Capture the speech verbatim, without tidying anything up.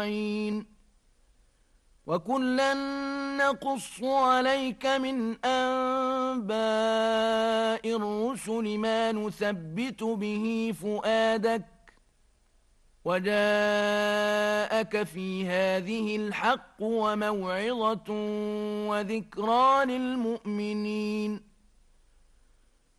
وكلا نقص عليك من أنباء الرسل ما نثبت به فؤادك وجاءك في هذه الحق وموعظة وذكرى للمؤمنين